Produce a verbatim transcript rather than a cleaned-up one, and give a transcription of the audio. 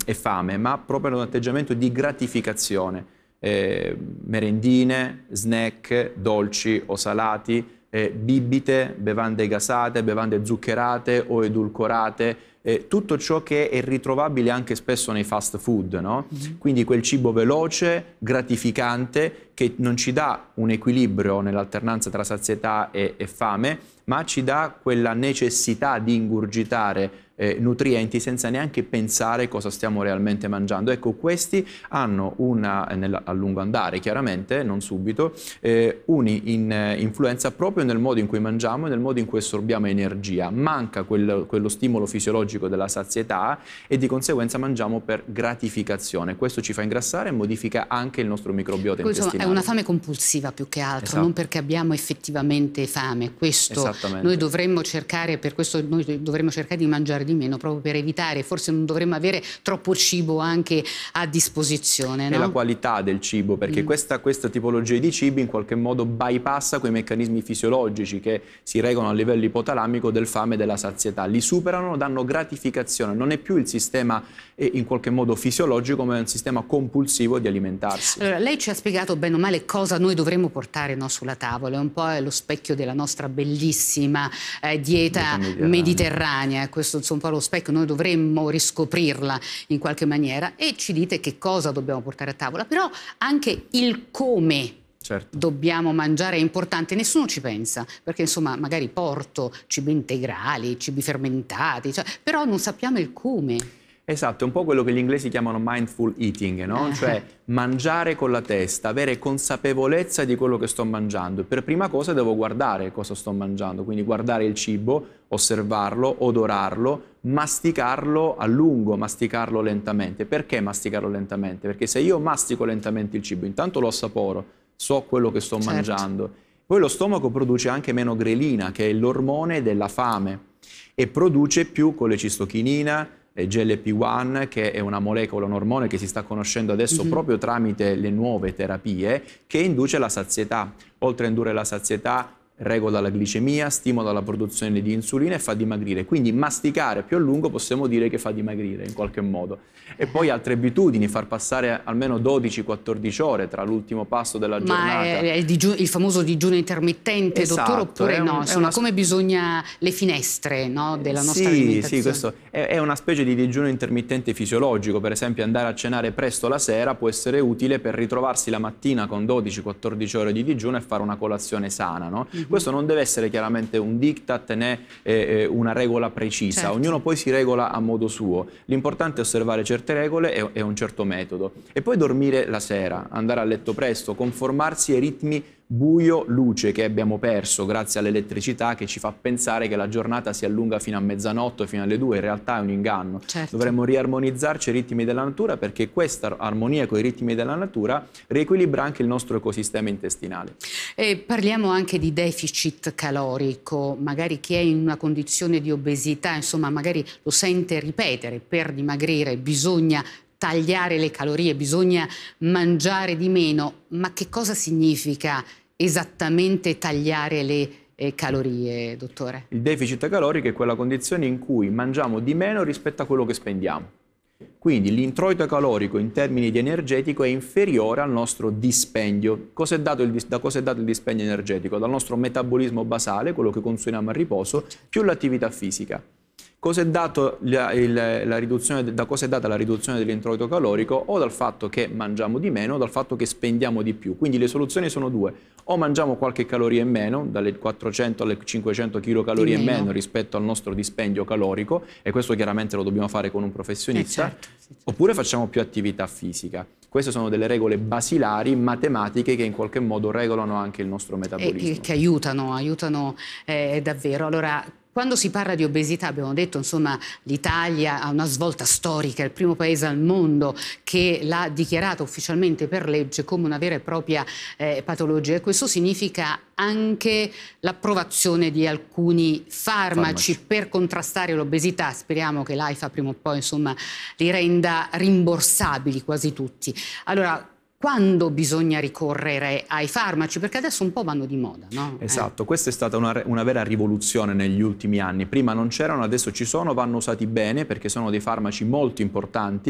e fame, ma proprio un atteggiamento di gratificazione. Eh, merendine, snack, dolci o salati, eh, bibite, bevande gasate, bevande zuccherate o edulcorate, eh, tutto ciò che è ritrovabile anche spesso nei fast food, no? Mm-hmm. Quindi quel cibo veloce, gratificante, che non ci dà un equilibrio nell'alternanza tra sazietà e, e fame, ma ci dà quella necessità di ingurgitare eh, nutrienti senza neanche pensare cosa stiamo realmente mangiando. Ecco, questi hanno una, nel, a lungo andare chiaramente, non subito, eh, un'influenza proprio nel modo in cui mangiamo e nel modo in cui assorbiamo energia. Manca quel, quello stimolo fisiologico della sazietà e di conseguenza mangiamo per gratificazione. Questo ci fa ingrassare e modifica anche il nostro microbiota Questo intestinale. È una fame compulsiva più che altro, esatto. non perché abbiamo effettivamente fame. Questo noi dovremmo cercare, per questo noi dovremmo cercare di mangiare di meno, proprio per evitare, forse non dovremmo avere troppo cibo anche a disposizione. No? È la qualità del cibo, perché mm. questa, questa tipologia di cibi in qualche modo bypassa quei meccanismi fisiologici che si regolano a livello ipotalamico del fame e della sazietà. Li superano, danno gratificazione. Non è più il sistema eh, in qualche modo fisiologico, ma è un sistema compulsivo di alimentarsi. Allora, lei ci ha spiegato bene o male cosa noi dovremmo portare, no, sulla tavola. È un po' lo specchio della nostra bellissima eh, dieta mediterranea. mediterranea. Questo è un po' lo specchio, noi dovremmo riscoprirla in qualche maniera, e ci dite che cosa dobbiamo portare a tavola, però anche il come. Certo. Dobbiamo mangiare è importante, nessuno ci pensa, perché insomma magari porto cibi integrali, cibi fermentati, cioè, però non sappiamo il come. Esatto, è un po' quello che gli inglesi chiamano mindful eating, no? Cioè mangiare con la testa, avere consapevolezza di quello che sto mangiando. Per prima cosa devo guardare cosa sto mangiando, quindi guardare il cibo, osservarlo, odorarlo, masticarlo a lungo, masticarlo lentamente. Perché masticarlo lentamente? Perché se io mastico lentamente il cibo, intanto lo assaporo, so quello che sto certo. mangiando. Poi lo stomaco produce anche meno grelina, che è l'ormone della fame, e produce più colecistochinina, G L P uno, che è una molecola, un ormone che si sta conoscendo adesso mm-hmm. proprio tramite le nuove terapie, che induce la sazietà. Oltre a indurre la sazietà, regola la glicemia, stimola la produzione di insulina e fa dimagrire. Quindi masticare più a lungo possiamo dire che fa dimagrire in qualche modo. E poi altre abitudini, far passare almeno dodici quattordici ore tra l'ultimo pasto della giornata. Ma è, è il, digiuno, il famoso digiuno intermittente, esatto, dottore, oppure un, no? Insomma, una... come bisogna le finestre, no, della nostra sì, alimentazione? Sì, questo è, è una specie di digiuno intermittente fisiologico. Per esempio andare a cenare presto la sera può essere utile per ritrovarsi la mattina con dodici quattordici ore di digiuno e fare una colazione sana, no? Mm-hmm. Questo non deve essere chiaramente un diktat né eh, una regola precisa, certo. Ognuno poi si regola a modo suo. L'importante è osservare certe regole e, e un certo metodo. E poi dormire la sera, andare a letto presto, conformarsi ai ritmi buio-luce che abbiamo perso grazie all'elettricità, che ci fa pensare che la giornata si allunga fino a mezzanotte, fino alle due. In realtà è un inganno. Certo. Dovremmo riarmonizzarci ai ritmi della natura, perché questa armonia con i ritmi della natura riequilibra anche il nostro ecosistema intestinale. E parliamo anche di deficit calorico. Magari chi è in una condizione di obesità, insomma, magari lo sente ripetere: per dimagrire bisogna tagliare le calorie, bisogna mangiare di meno. Ma che cosa significa esattamente tagliare le eh, calorie, dottore? Il deficit calorico è quella condizione in cui mangiamo di meno rispetto a quello che spendiamo. Quindi l'introito calorico in termini di energetico è inferiore al nostro dispendio. Cos'è dato il, da cosa è dato il dispendio energetico? Dal nostro metabolismo basale, quello che consumiamo a riposo, più l'attività fisica. Cosa è dato la, il, la riduzione, da cosa è data la riduzione dell'introito calorico? O dal fatto che mangiamo di meno o dal fatto che spendiamo di più. Quindi le soluzioni sono due: o mangiamo qualche caloria in meno, dalle quattrocento alle cinquecento chilocalorie in meno rispetto al nostro dispendio calorico, e questo chiaramente lo dobbiamo fare con un professionista, eh certo, sì, certo. Oppure facciamo più attività fisica. Queste sono delle regole basilari, matematiche, che in qualche modo regolano anche il nostro metabolismo. E che, che aiutano, aiutano eh, davvero. Allora, quando si parla di obesità, abbiamo detto, insomma, l'Italia ha una svolta storica, è il primo paese al mondo che l'ha dichiarata ufficialmente per legge come una vera e propria eh, patologia, e questo significa anche l'approvazione di alcuni farmaci, farmaci per contrastare l'obesità. Speriamo che l'AIFA prima o poi, insomma, li renda rimborsabili quasi tutti. Allora, quando bisogna ricorrere ai farmaci? Perché adesso un po' vanno di moda, no? Esatto, eh. questa è stata una, una vera rivoluzione negli ultimi anni. Prima non c'erano, adesso ci sono, vanno usati bene perché sono dei farmaci molto importanti.